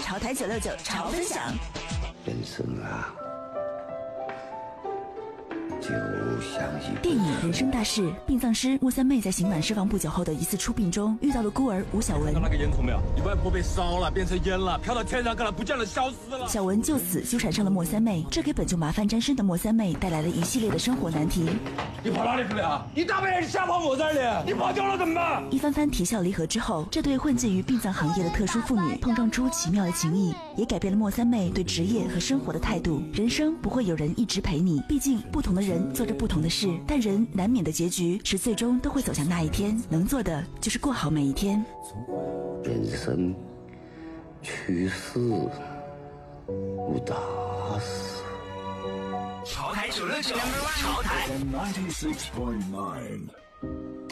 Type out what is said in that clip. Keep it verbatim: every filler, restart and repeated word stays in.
潮台九六九潮分享。 人生啊，就像一电影《人生大事》，殡葬师莫三妹在刑满释放不久后的一次出殡中，遇到了孤儿吴小文。 看到那个烟囱没有？你外婆被烧了，变成烟了，飘到天上，看了不见了，消失了。 小文就此纠缠上了莫三妹，这给本就麻烦沾身的莫三妹带来了一系列的生活难题。 你跑哪里去了？你大半夜瞎跑我这里，你跑掉了怎么办？ 一番番啼笑离合之后，这对混迹于殡葬行业的特殊妇女碰撞出奇妙的情谊，也改变了莫三妹对职业和生活的态度。人生不会有人一直陪你，毕竟不同的人做着不同的事，但人难免的结局是最终都会走向那一天，能做的就是过好每一天。 人生去世无大事。 潮台九六九，潮台。 ninety-six point nine